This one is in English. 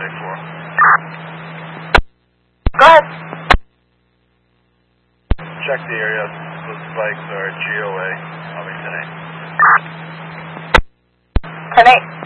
Go ahead. Check the area. Those spikes are GOA. I'll be 10-8. 10-8.